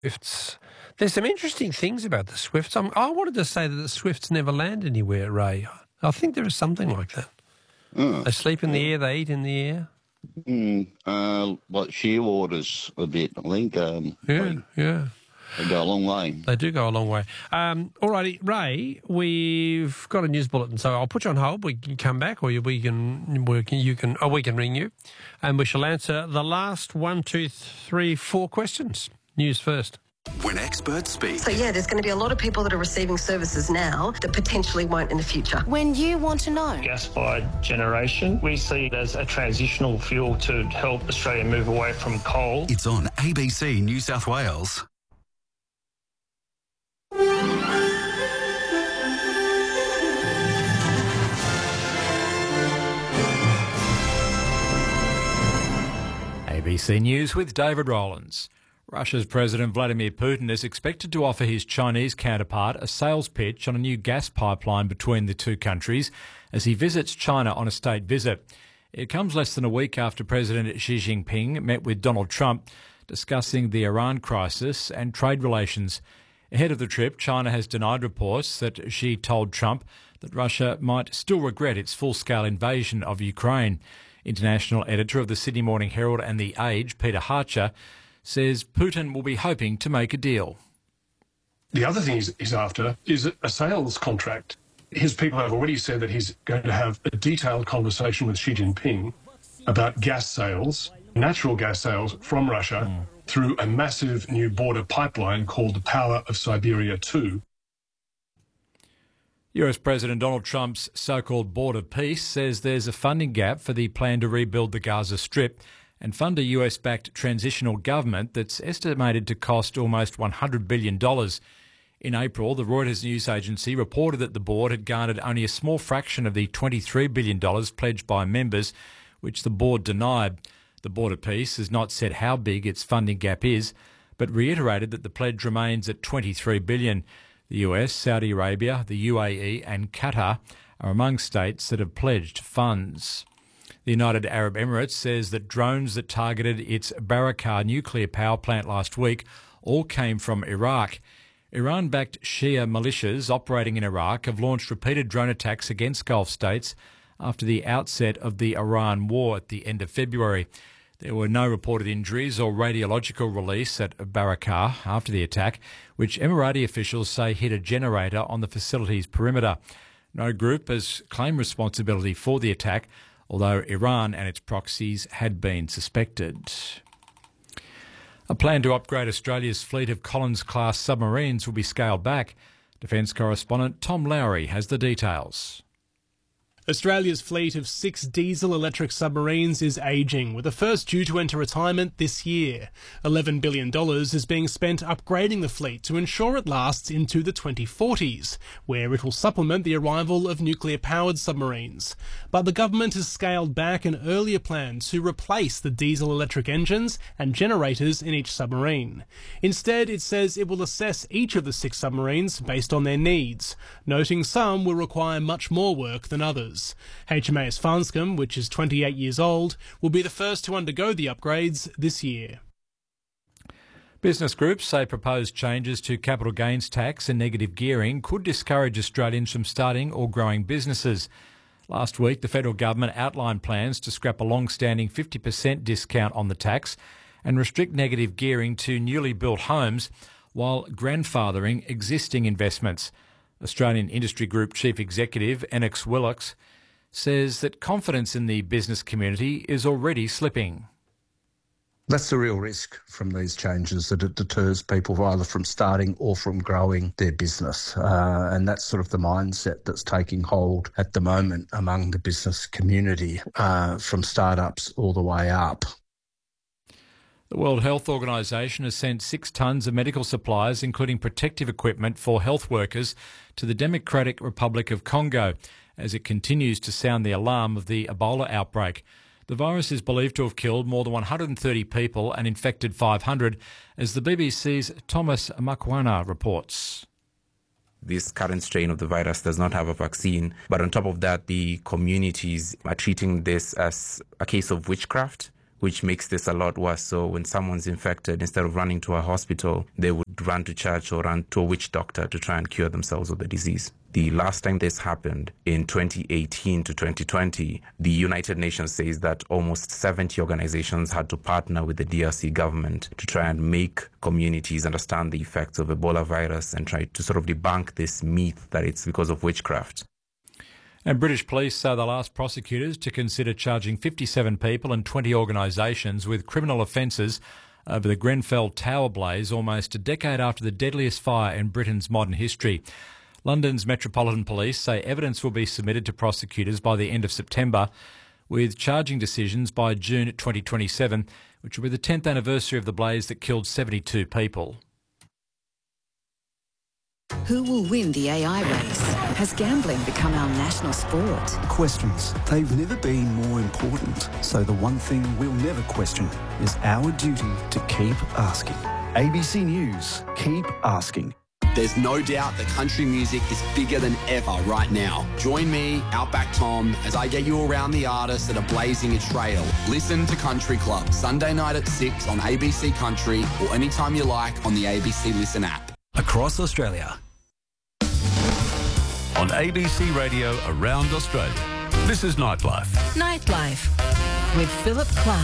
Swifts. There's some interesting things about the Swifts. I wanted to say that the Swifts never land anywhere, Ray. I think there is something like that. Oh. They sleep in the air, they eat in the air. Like shearwaters a bit, I think. Yeah. They go a long way. They do go a long way. All righty, Ray, we've got a news bulletin, so I'll put you on hold. We can come back, or we can ring you, and we shall answer the last 1, 2, 3, 4 questions. News first. When experts speak. So, there's going to be a lot of people that are receiving services now that potentially won't in the future. When you want to know. Gas-fired generation, we see it as a transitional fuel to help Australia move away from coal. It's on ABC New South Wales. ABC News with David Rowlands. Russia's President Vladimir Putin is expected to offer his Chinese counterpart a sales pitch on a new gas pipeline between the two countries as he visits China on a state visit. It comes less than a week after President Xi Jinping met with Donald Trump discussing the Iran crisis and trade relations. Ahead of the trip, China has denied reports that Xi told Trump that Russia might still regret its full-scale invasion of Ukraine. International editor of the Sydney Morning Herald and The Age, Peter Harcher, says Putin will be hoping to make a deal. The other thing he's after is a sales contract. His people have already said that he's going to have a detailed conversation with Xi Jinping about gas sales, natural gas sales from Russia through a massive new border pipeline called the Power of Siberia 2. US President Donald Trump's so-called border peace says there's a funding gap for the plan to rebuild the Gaza Strip and fund a US-backed transitional government that's estimated to cost almost $100 billion. In April, the Reuters news agency reported that the board had garnered only a small fraction of the $23 billion pledged by members, which the board denied. The border peace has not said how big its funding gap is, but reiterated that the pledge remains at $23 billion. The US, Saudi Arabia, the UAE and Qatar are among states that have pledged funds. The United Arab Emirates says that drones that targeted its Barakah nuclear power plant last week all came from Iraq. Iran-backed Shia militias operating in Iraq have launched repeated drone attacks against Gulf states after the outset of the Iran war at the end of February. There were no reported injuries or radiological release at Barakah after the attack, which Emirati officials say hit a generator on the facility's perimeter. No group has claimed responsibility for the attack, although Iran and its proxies had been suspected. A plan to upgrade Australia's fleet of Collins-class submarines will be scaled back. Defence correspondent Tom Lowry has the details. Australia's fleet of 6 diesel-electric submarines is ageing, with the first due to enter retirement this year. $11 billion is being spent upgrading the fleet to ensure it lasts into the 2040s, where it will supplement the arrival of nuclear-powered submarines. But the government has scaled back an earlier plan to replace the diesel-electric engines and generators in each submarine. Instead, it says it will assess each of the 6 submarines based on their needs, noting some will require much more work than others. HMAS Farnscombe, which is 28 years old, will be the first to undergo the upgrades this year. Business groups say proposed changes to capital gains tax and negative gearing could discourage Australians from starting or growing businesses. Last week, the federal government outlined plans to scrap a long-standing 50% discount on the tax and restrict negative gearing to newly built homes while grandfathering existing investments. Australian Industry Group Chief Executive Annex Willocks says that confidence in the business community is already slipping. That's the real risk from these changes, that it deters people either from starting or from growing their business. And that's sort of the mindset that's taking hold at the moment among the business community, from startups all the way up. The World Health Organization has sent 6 tonnes of medical supplies, including protective equipment for health workers, to the Democratic Republic of Congo as it continues to sound the alarm of the Ebola outbreak. The virus is believed to have killed more than 130 people and infected 500, as the BBC's Thomas Makwana reports. This current strain of the virus does not have a vaccine, but on top of that, the communities are treating this as a case of witchcraft, which makes this a lot worse. So when someone's infected, instead of running to a hospital, they would run to church or run to a witch doctor to try and cure themselves of the disease. The last time this happened, in 2018 to 2020, the United Nations says that almost 70 organizations had to partner with the DRC government to try and make communities understand the effects of Ebola virus and try to sort of debunk this myth that it's because of witchcraft. And British police say they'll ask prosecutors to consider charging 57 people and 20 organisations with criminal offences over the Grenfell Tower blaze almost a decade after the deadliest fire in Britain's modern history. London's Metropolitan Police say evidence will be submitted to prosecutors by the end of September, with charging decisions by June 2027, which will be the 10th anniversary of the blaze that killed 72 people. Who will win the AI race? Has gambling become our national sport? Questions. They've never been more important. So the one thing we'll never question is our duty to keep asking. ABC News. Keep asking. There's no doubt that country music is bigger than ever right now. Join me, Outback Tom, as I get you around the artists that are blazing a trail. Listen to Country Club, Sunday night at 6 on ABC Country or anytime you like on the ABC Listen app. Across Australia. On ABC Radio around Australia. This is Nightlife. Nightlife with Philip Clark.